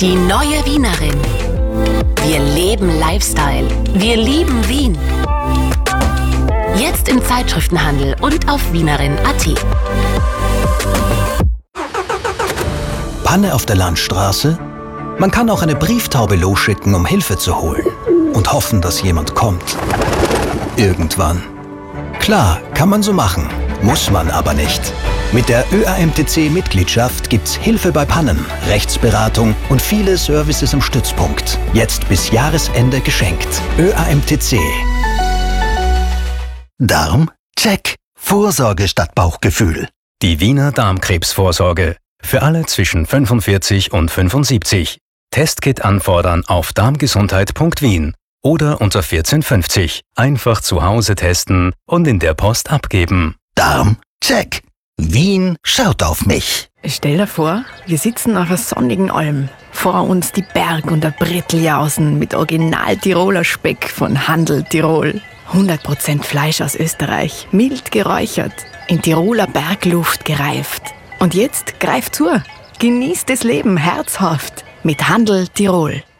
Die neue Wienerin. Wir leben Lifestyle. Wir lieben Wien. Jetzt im Zeitschriftenhandel und auf wienerin.at. Panne auf der Landstraße? Man kann auch eine Brieftaube losschicken, um Hilfe zu holen. Und hoffen, dass jemand kommt. Irgendwann. Klar, kann man so machen. Muss man aber nicht. Mit der ÖAMTC-Mitgliedschaft gibt's Hilfe bei Pannen, Rechtsberatung und viele Services im Stützpunkt. Jetzt bis Jahresende geschenkt. ÖAMTC. Darm? Check. Vorsorge statt Bauchgefühl. Die Wiener Darmkrebsvorsorge. Für alle zwischen 45 und 75. Testkit anfordern auf darmgesundheit.wien oder unter 1450. Einfach zu Hause testen und in der Post abgeben. Darm? Check. Wien schaut auf mich. Stell dir vor, wir sitzen auf einer sonnigen Alm. Vor uns die Berg- und der Bretteljausen mit Original-Tiroler Speck von Handel Tirol. 100% Fleisch aus Österreich, mild geräuchert, in Tiroler Bergluft gereift. Und jetzt greif zu, genießt das Leben herzhaft mit Handel Tirol.